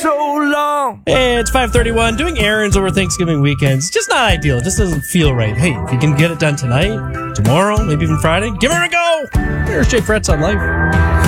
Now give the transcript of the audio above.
so long. Hey, it's 5:31. Doing errands over Thanksgiving weekends, just not ideal. It just doesn't feel right. Hey, if you can get it done tonight, tomorrow, maybe even Friday, give her a go. Here's Jay Fretz on Life.